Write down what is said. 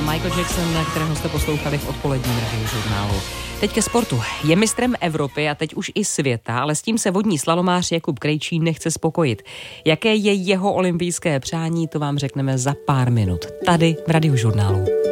Michael Jackson, kterého jste poslouchali v odpoledním radiožurnálu. Teď ke sportu. Je mistrem Evropy a teď už i světa, ale s tím se vodní slalomář Jakub Krejčí nechce spokojit. Jaké je jeho olympijské přání, to vám řekneme za pár minut. Tady v radiožurnálu.